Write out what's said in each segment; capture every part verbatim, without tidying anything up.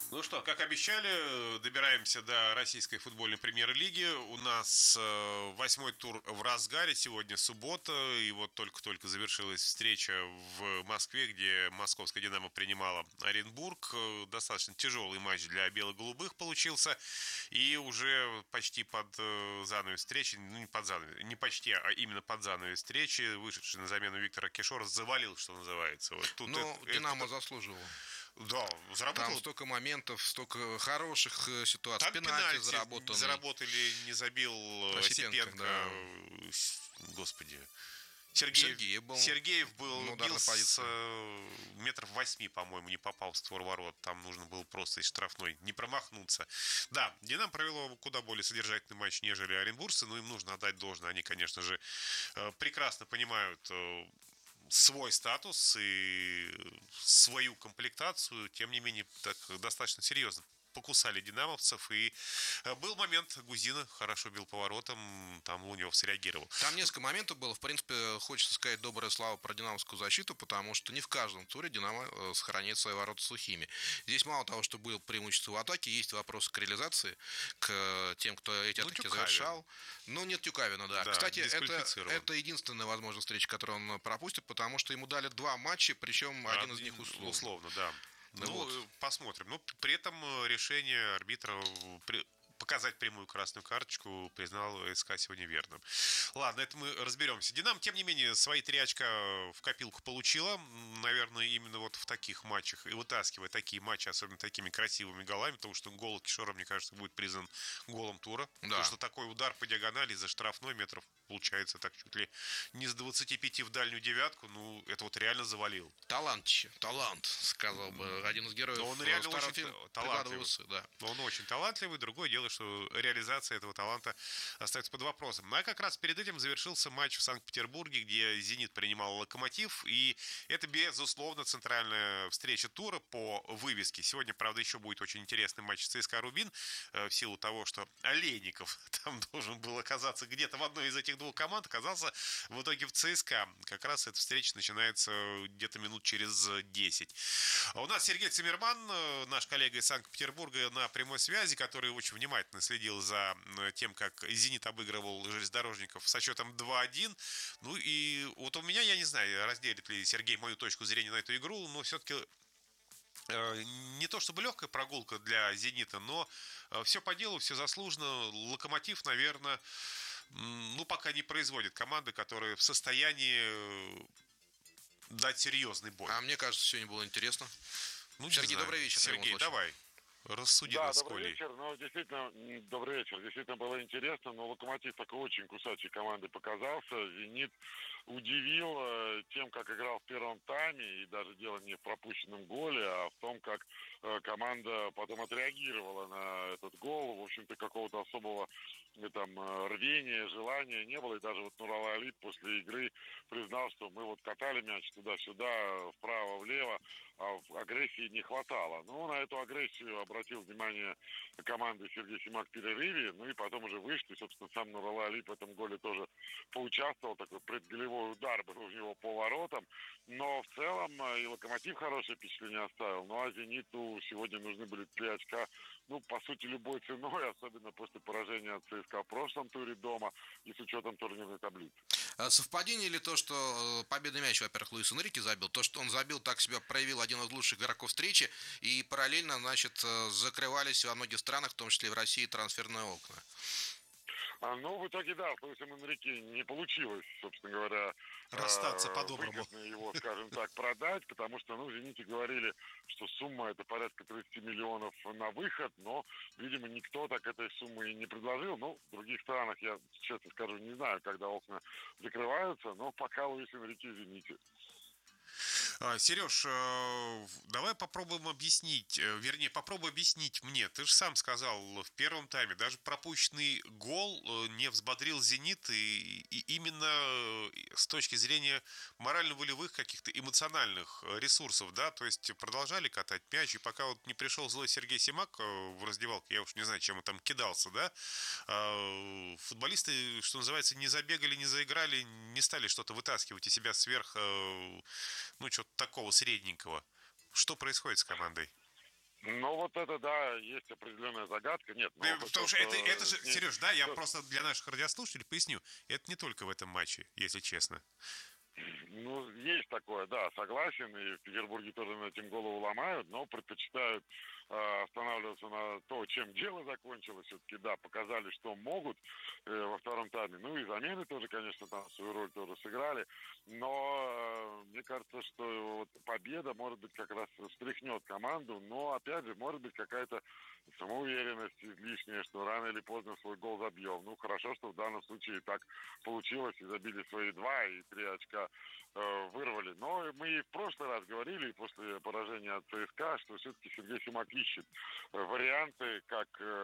Ну что, как обещали, добираемся до российской футбольной премьер-лиги. У нас э, восьмой тур в разгаре. Сегодня суббота, и вот только-только завершилась встреча в Москве, где московская «Динамо» принимала Оренбург. Э, Достаточно тяжелый матч для бело-голубых получился. И уже почти под э, занавес встречи, ну не под занавес, не почти, а именно под занавес встречи, вышедший на замену Виктора Кишора завалил, что называется. Вот тут это, Но это- «Динамо» заслуживал. да, Там заработал. столько моментов, столько хороших э, ситуаций. Там Пенальти пенальти заработанный. заработали, не забил э, Осипенко, Осипенко. да. э, с- Господи. Сергеев, Сергей был Сергеев был на бил ударной с позиции. э, метров восьми, по-моему, не попал в створ ворот. Там нужно было просто из штрафной не промахнуться. Да, Динамо провело куда более содержательный матч, нежели оренбуржцы, но им нужно отдать должное. Они, конечно же, э, прекрасно понимают э, свой статус и свою комплектацию, тем не менее, так достаточно серьезно покусали динамовцев, и э, был момент, Гузина хорошо бил поворотом, там Лунев среагировал. Там несколько моментов было. В принципе, хочется сказать доброе слово про динамовскую защиту, потому что не в каждом туре «Динамо» э, сохраняет свои ворота сухими. Здесь мало того, что было преимущество в атаке, есть вопросы к реализации, к тем, кто эти Ну, атаки Тюкавин. завершал. Но нет Тюкавина, да. Да, Кстати, это, дисквалифицирован. это единственная возможная встреча, которую он пропустит, потому что ему дали два матча, причем один из них условно. Условно, да. Ну Ну, вот. э, посмотрим. Ну, при этом э, решение арбитра э, при- показать прямую красную карточку признал СКА сегодня верным. Ладно, это мы разберемся. Динамо, тем не менее, свои три очка в копилку получила. М, Наверное, именно вот в таких матчах и вытаскивая такие матчи, особенно такими красивыми голами, потому что гол от Кишора, мне кажется, будет признан голом тура. Да. Потому что такой удар по диагонали за штрафной метров получается так чуть ли не с двадцати пяти в дальнюю девятку. Ну, это вот реально завалил. Талантище, талант, сказал бы один из героев. Но он э, реально старого очень фильма та- «Прикладывая талантливый. усы», да. Но он очень талантливый. Другое дело, что реализация этого таланта остается под вопросом. Ну, а как раз перед этим завершился матч в Санкт-Петербурге, где «Зенит» принимал «Локомотив». И это, безусловно, центральная встреча тура по вывеске. Сегодня, правда, еще будет очень интересный матч с ЦСКА «Рубин», э, в силу того, что Олейников там должен был оказаться где-то в одной из этих двух команд, оказался в итоге в ЦСКА. Как раз эта встреча начинается где-то минут через десять. А у нас Сергей Циммерман, э, наш коллега из Санкт-Петербурга, на прямой связи, который очень внимательно следил за э, тем, как «Зенит» обыгрывал железнодорожников со счетом два один. Ну и вот у меня, я не знаю, разделит ли Сергей мою точку зрения на эту игру, но все-таки э, не то чтобы легкая прогулка для «Зенита», но э, все по делу, все заслуженно. «Локомотив», наверное, м, ну пока не производит команды, которые в состоянии э, дать серьезный бой. А мне кажется, сегодня было интересно. Ну, не Сергей, знаю. добрый вечер. в любом Сергей, случае. давай. Рассуди Да, нас с добрый Колей. вечер. Ну, действительно, м, добрый вечер. Действительно было интересно, но «Локомотив» такой очень кусачей командой показался. «Зенит» удивил э, тем, как играл в первом тайме, и даже дело не в пропущенном голе, а в том, как э, команда потом отреагировала на этот гол. В общем-то, какого-то особого э, там э, рвения, желания не было. И даже вот Нурал Алип после игры признал, что мы вот катали мяч туда-сюда, вправо-влево, а в агрессии не хватало. Ну, на эту агрессию обратил внимание команды Сергей Симак в перерыве, ну и потом уже вышли, собственно, сам Нурал Алип в этом голе тоже поучаствовал, такой предголевой удар был у него по воротам, но в целом э, и «Локомотив» хорошее впечатление оставил, ну а «Зениту» сегодня нужны были три очка, ну, по сути, любой ценой, особенно после поражения от ЦСКА в прошлом туре дома и с учетом турнирной таблицы. А совпадение ли то, что э, победный мяч, во-первых, Луис Энрике забил, то, что он забил, так себя проявил один из лучших игроков встречи, и параллельно, значит, э, закрывались во многих странах, в том числе и в России, трансферные окна. А, ну, в итоге, да, с Луисом Энрике не получилось, собственно говоря, Расстаться э, по-доброму. выгодно его, скажем так, продать, потому что, ну, «Зените» говорили, что сумма это порядка тридцать миллионов на выход, но, видимо, никто так этой суммы и не предложил. Ну, в других странах, я честно скажу, не знаю, когда окна закрываются, но пока Луис Энрике в «Зените». А, Сереж, э, давай попробуем объяснить, э, вернее, попробуй объяснить мне. Ты же сам сказал в первом тайме, даже пропущенный гол э, не взбодрил «Зенит», и, и именно э, с точки зрения морально-волевых каких-то эмоциональных э, ресурсов, да, то есть продолжали катать мяч, и пока вот не пришел злой Сергей Симак э, в раздевалке, я уж не знаю, чем он там кидался, да, а, футболисты, что называется, не забегали, не заиграли, не стали что-то вытаскивать из себя сверх, э, ну, что-то такого средненького. Что происходит с командой? Ну, вот это, да, есть определенная загадка. Нет, ну, Да, то, потому что это, что это же, с ней- Сереж, да, я то- просто для наших радиослушателей поясню. Это не только в этом матче, если честно. ну, есть такое, да, согласен, и в Петербурге тоже над этим голову ломают, но предпочитают э, останавливаться на то, чем дело закончилось. Все-таки, да, показали, что могут э, во втором тайме. Ну и замены тоже, конечно, там свою роль тоже сыграли. Но э, мне кажется, что вот победа, может быть, как раз встряхнет команду, но, опять же, может быть, какая-то самоуверенность излишняя, что рано или поздно свой гол забьем. Ну, хорошо, что в данном случае так получилось, и забили свои два, и три очка э, вырвали. Но мы и в прошлый раз говорили, после поражения от ЦСКА, что все-таки Сергей Симак ищет э, варианты, как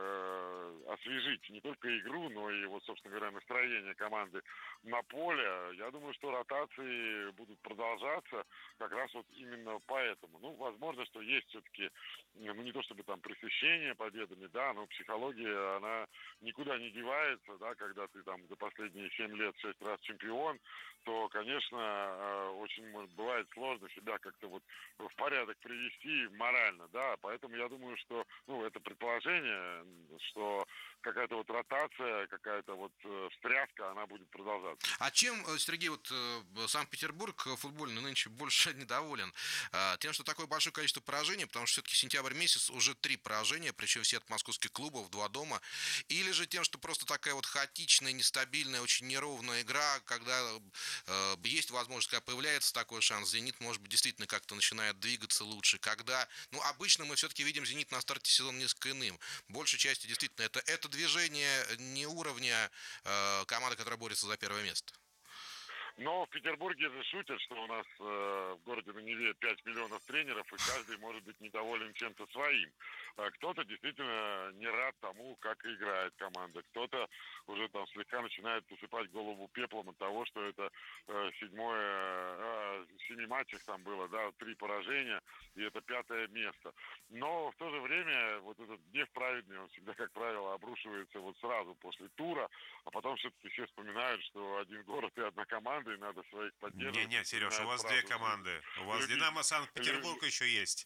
э, освежить не только игру, но и, вот, собственно говоря, настроение команды на поле. Я думаю, что ротации будут продолжаться как раз вот именно поэтому. Ну, возможно, что есть все-таки, ну, не то чтобы там пресыщение победами, да, но психология, она никуда не девается, да, когда ты там за последние семь лет шесть раз чемпион, то, конечно, э, очень бывает сложно себя как-то вот в порядок привести морально, да, поэтому я думаю, что, ну, это предположение, что какая-то вот ротация, какая-то вот э, встряска, она будет продолжаться. А чем, э, Сергей, вот э, Санкт-Петербург э, футбольный нынче больше недоволен? А, Тем, что такое большое количество поражений, потому что все-таки сентябрь месяц уже три поражения, причем все от московских клубов, два дома, или же тем, что просто такая вот хаотичная, нестабильная, очень неровная игра, когда э, есть возможность, когда появляется такой шанс, «Зенит», может быть, действительно как-то начинает двигаться лучше, когда, ну, обычно мы все-таки видим «Зенит» на старте сезона несколько иным. Большей частью, действительно, это, это движение не уровня э, команды, которая борется за первое место. Но в Петербурге же шутят, что у нас э, в городе на Неве пять миллионов тренеров, и каждый может быть недоволен чем-то своим. А кто-то действительно не рад тому, как играет команда. Кто-то уже там слегка начинает посыпать голову пеплом от того, что это э, седьмое, э, в семи матчах там было, да, три поражения, и это пятое место. Но в то же время вот этот гнев праведный, он всегда, как правило, обрушивается вот сразу после тура, а потом все-таки все вспоминают, что один город и одна команда, и надо своих поддерживать. Не-не, Сереж, у Вспоминают вас две фразу команды. У вас «любить». Динамо Санкт-Петербург еще есть.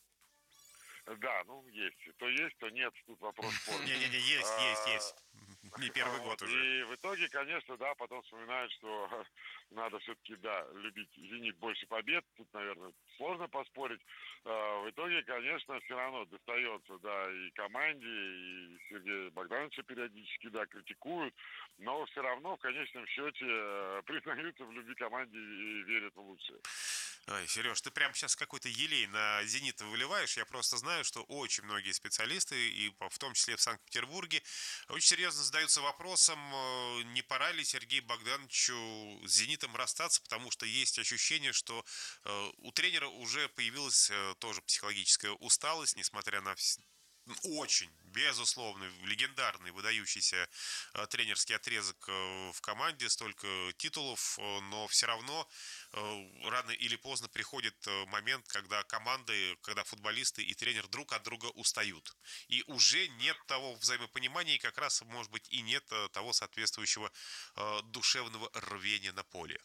Да, ну есть. То есть, то нет, тут вопрос спорный. Не-не-не, есть, есть, А, есть. Не первый год вот. уже. И в итоге, конечно, да, потом вспоминают, что надо все-таки, да, любить «Зенит» больше побед. Тут, наверное, сложно поспорить. А, в итоге, конечно, все равно достается, да, и команде, и Сергея Богдановича периодически, да, критикуют, но все равно в конечном счете э, признаются в любви команде и верят в лучшее. Ой, Сереж, ты прям сейчас какой-то елей на «Зенит» выливаешь. Я просто знаю, что очень многие специалисты, и в том числе в Санкт-Петербурге, очень серьезно задаются вопросом, э, не пора ли Сергею Богдановичу с «Зенитом» расстаться, потому что есть ощущение, что э, у тренера уже появилась э, тоже психологическая усталость, несмотря на вс- очень, безусловно, легендарный, выдающийся э, тренерский отрезок э, в команде, столько титулов, э, но все равно э, рано или поздно приходит э, момент, когда команды, когда футболисты и тренер друг от друга устают. И уже нет того взаимопонимания, и как раз, может быть, и нет э, того соответствующего э, душевного рвения на поле.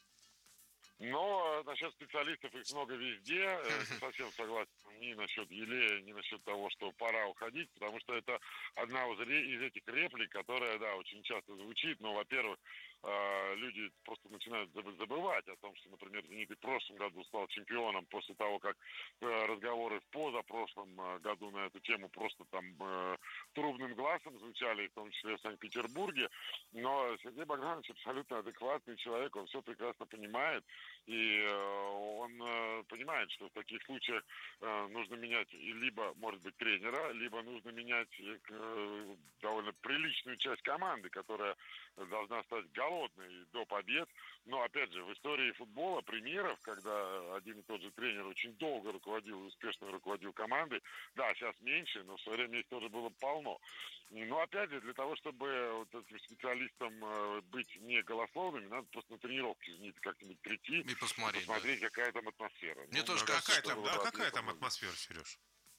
Но насчет специалистов их много везде. Э, Не совсем согласен ни насчет Елея, ни насчет того, что пора уходить, потому что это одна из ре- из этих реплик, которая, да, очень часто звучит. Но, во-первых, э, люди просто начинают забы- забывать о том, что, например, «Зенит» и в прошлом году стал чемпионом после того, как э, разговоры в позапрошлом э, году на эту тему просто там э, трубным глазом звучали, в том числе в Санкт-Петербурге. Но Сергей Богданович абсолютно адекватный человек, он все прекрасно понимает. И э, он э, понимает, что в таких случаях э, нужно менять и либо, может быть, тренера, либо нужно менять э, довольно приличную часть команды, которая должна стать голодной до побед. Но, опять же, в истории футбола примеров, когда один и тот же тренер очень долго руководил и успешно руководил командой, да, сейчас меньше, но в свое время их тоже было полно. Но, опять же, для того, чтобы вот этим специалистам э, быть не голословными, надо просто на тренировке «Зенита» как-нибудь прийти И и посмотреть, да. посмотреть, какая там атмосфера. Мне Ну, тоже мне А кажется, какая кажется, что... это там, было а бы какая ответом там многим. атмосфера, Сереж?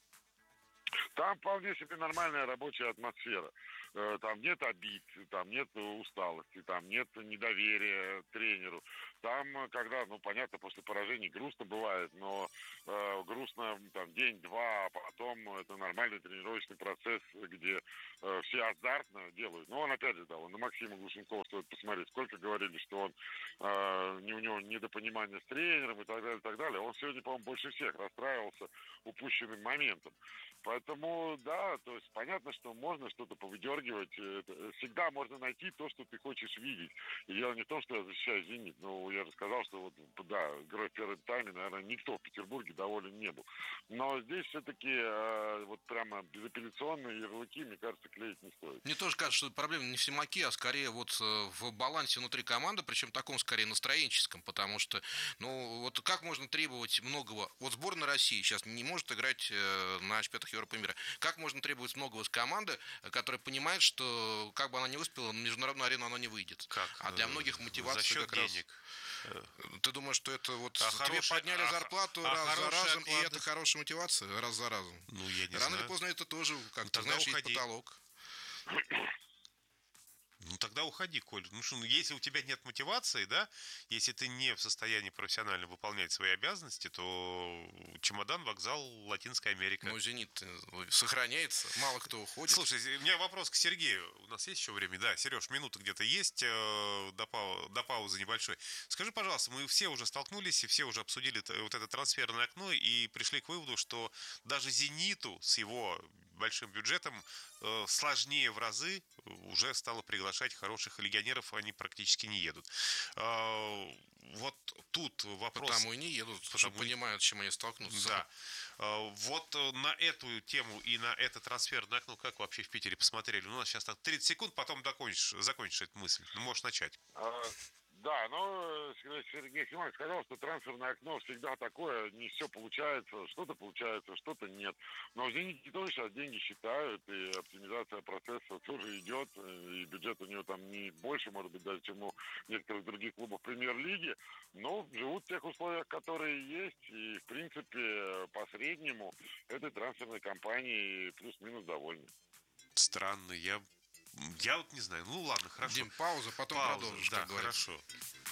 Там вполне себе нормальная рабочая атмосфера. Э, Там нет обид, там нет усталости, там нет недоверия тренеру. там, когда, ну, понятно, после поражений грустно бывает, но э, грустно там день-два, а потом это нормальный тренировочный процесс, где э, все азартно делают. Но он, опять же, да, он на Максима Глушенкова стоит посмотреть. Сколько говорили, что он, э, не, у него недопонимание с тренером и так далее, и так далее. Он сегодня, по-моему, больше всех расстраивался упущенным моментом. Поэтому, да, то есть понятно, что можно что-то повыдергивать. Всегда можно найти то, что ты хочешь видеть. И дело не в том, что я защищаю «Зенит». Ну, я же сказал, что вот, да, игрой в первом тайме, наверное, никто в Петербурге доволен не был. Но здесь все-таки э, вот прямо безапелляционные ярлыки, мне кажется, клеить не стоит. Мне тоже кажется, что проблема не в Симаке, а скорее вот в балансе внутри команды, причем таком скорее настроенческом, потому что, ну, вот как можно требовать многого? Вот сборная России сейчас не может играть на чемпионатах Европы и мира. Как можно требовать многого с команды, которая понимает, что как бы она ни успела, на международную арену она не выйдет? Как? А для многих мотивация За счет как денег. раз... Ты думаешь, что это вот а тебе хорошая, подняли а, зарплату а раз за разом, оклады? и это хорошая мотивация раз за разом? Ну, я не Рано знаю. или поздно это тоже, как ну, ты знаешь, уходи. есть потолок. Ну, тогда уходи, Коль. Ну, что, ну, если у тебя нет мотивации, да, если ты не в состоянии профессионально выполнять свои обязанности, то чемодан, вокзал, Латинская Америка. Ну, «Зенит» сохраняется, мало кто уходит. Слушай, у меня вопрос к Сергею. У нас есть еще время? Да, Сереж, минута где-то есть э, до, пау- до паузы небольшой. Скажи, пожалуйста, мы все уже столкнулись и все уже обсудили т- вот это трансферное окно и пришли к выводу, что даже «Зениту» с его большим бюджетом э, сложнее в разы уже стало приглашать хороших легионеров, они практически не едут. Э, вот тут вопрос... Потому и не едут, потому что понимают, с чем они столкнутся. Да. Вот на эту тему и на это трансферное окно как вообще в Питере посмотрели? Ну, у нас сейчас так тридцать секунд, потом докончишь, закончишь эту мысль. Ну, можешь начать. Да, но Сергей Химак сказал, что трансферное окно всегда такое, не все получается, что-то получается, что-то нет. Но в «Зените» тоже сейчас деньги считают, и оптимизация процесса тоже идет, и бюджет у него там не больше, может быть, даже, чем у некоторых других клубов премьер-лиги, но живут в тех условиях, которые есть, и, в принципе, по среднему этой трансферной кампании плюс-минус довольны. Странно, я... Я вот не знаю. Ну ладно, хорошо. Дим, пауза, потом пауза, продолжишь, да, как говорится. Хорошо.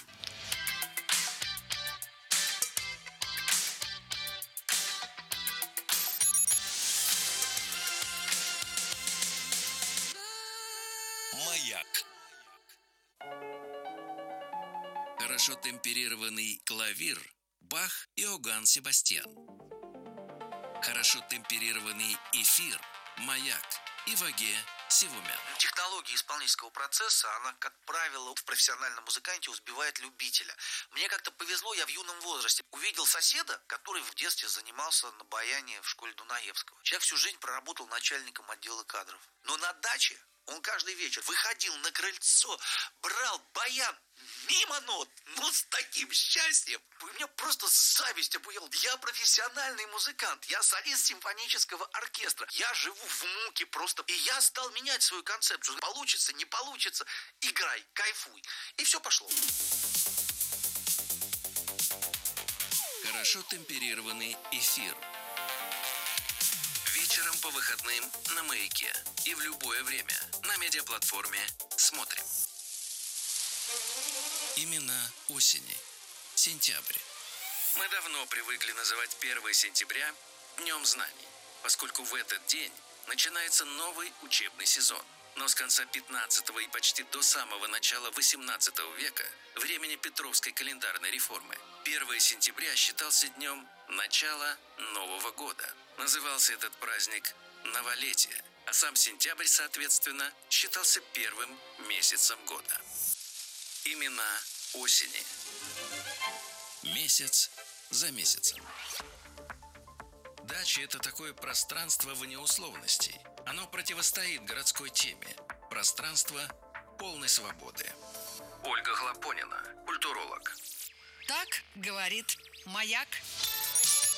Маяк. Хорошо темперированный клавир Бах и Иоганн Себастьян. Хорошо темперированный эфир Маяк и Ваге Севумян. Технология исполнительского процесса, она, как правило, в профессиональном музыканте убивает любителя. Мне как-то повезло, я в юном возрасте увидел соседа, который в детстве занимался на баяне в школе Дунаевского. Человек всю жизнь проработал начальником отдела кадров. Но на даче он каждый вечер выходил на крыльцо, брал баян мимо нот, ну с таким счастьем. У меня просто зависть обуяла. Я профессиональный музыкант, я солист симфонического оркестра. Я живу в муке просто. И я стал менять свою концепцию. Получится, не получится, играй, кайфуй. И все пошло. Хорошо темперированный эфир. Вечером по выходным на Маяке. И в любое время на медиаплатформе «Смотрим». Имена осени. Сентябрь. Мы давно привыкли называть первое сентября Днем знаний, поскольку в этот день начинается новый учебный сезон. Но с конца пятнадцатого и почти до самого начала восемнадцатого века, времени Петровской календарной реформы, первое сентября считался днем начала Нового года. Назывался этот праздник Новолетие, а сам сентябрь, соответственно, считался первым месяцем года. Имена осени. Месяц за месяцем. Дача – это такое пространство вне условностей. Оно противостоит городской теме. Пространство полной свободы. Ольга Хлопонина, культуролог. Так говорит Маяк.